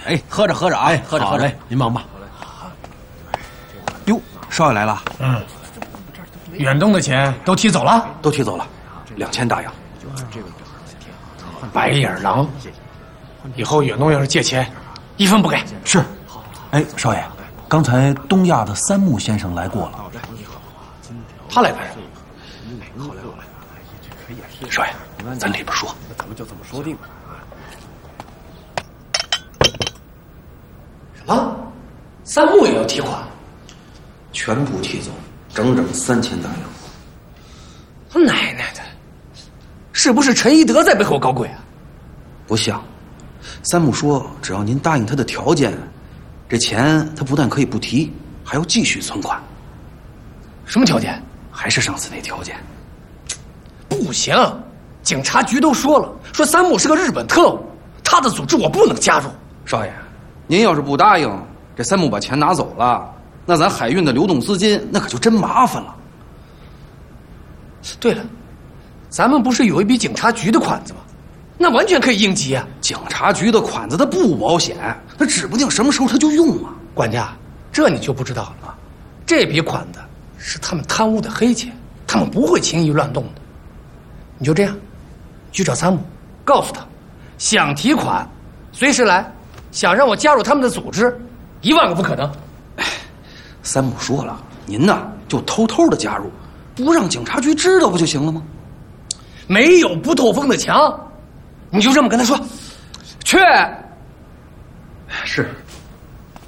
哎，喝着喝着啊， 哎， 喝着喝着， 嘞，您忙吧。 哟，少爷来了。 远东的钱都提走了， 都提走了，2000大洋。 白眼狼，以后远东要是借钱，1分不给。 是。哎，少爷，刚才东亚的三木先生来过了。 他来干什么？ 少爷，咱里边说。 咱们就这么说定了。 什么？三木也要提款？ 全部提走，整整3000大洋。 他奶奶的，是不是陈一德在背后搞鬼啊？ 不像，三木说，只要您答应他的条件，这钱他不但可以不提，还要继续存款。 什么条件？ 还是上次那条件。 不行，警察局都说了，说三木是个日本特务，他的组织我不能加入。 少爷，您要是不答应，这三木把钱拿走了，那咱海运的流动资金那可就真麻烦了。 对了，咱们不是有一笔警察局的款子吗？那完全可以应急啊！ 警察局的款子它不保险，它指不定什么时候它就用啊。 管家，这你就不知道了。这笔款子是他们贪污的黑钱，他们不会轻易乱动的。你就这样，去找参谋，告诉他，想提款，随时来；想让我加入他们的组织，10000个不可能。 三木说了，您呢就偷偷的加入，不让警察局知道不就行了吗？ 没有不透风的墙，你就这么跟他说，去。 是。